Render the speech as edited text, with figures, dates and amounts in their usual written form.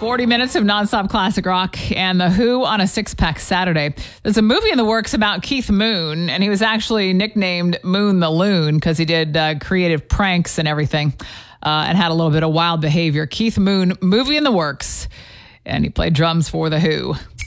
40 minutes of nonstop classic rock and The Who on a six-pack Saturday. There's a movie in the works about Keith Moon, and he was actually nicknamed Moon the Loon because he did creative pranks and everything and had a little bit of wild behavior. Keith Moon, movie in the works, and he played drums for The Who.